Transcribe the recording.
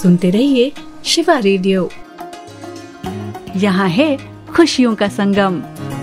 सुनते रहिए शिवा रेडियो। यहाँ है खुशियों का संगम।